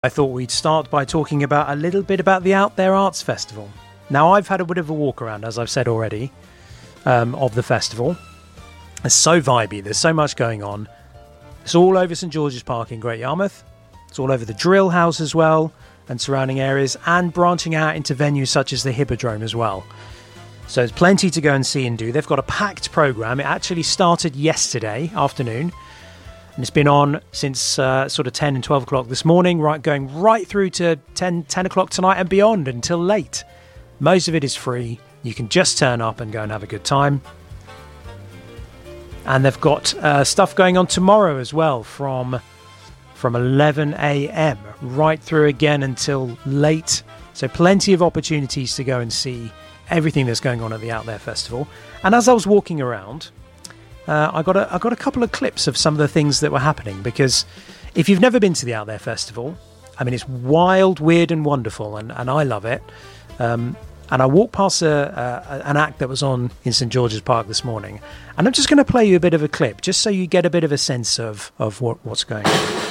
I thought we'd start by talking about a little bit about the Out There Arts Festival. Now, I've had a bit of a walk around, as I've said already, of the festival. It's so vibey. There's so much going on. It's all over St George's Park in Great Yarmouth. It's all over the Drill House as well, and surrounding areas, and branching out into venues such as the Hippodrome as well. So there's plenty to go and see and do. They've got a packed programme. It actually started yesterday afternoon. And it's been on since sort of 10 and 12 o'clock this morning, going right through to 10 o'clock tonight and beyond until late. Most of it is free. You can just turn up and go and have a good time. And they've got stuff going on tomorrow as well from 11 a.m. right through again until late. So plenty of opportunities to go and see everything that's going on at the Out There Festival. And as I was walking around, I got a couple of clips of some of the things that were happening, because if you've never been to the Out There Festival, I mean, it's wild, weird and wonderful, and I love it. And I walked past an act that was on in St George's Park this morning, and I'm just going to play you a bit of a clip just so you get a bit of a sense of what's going on.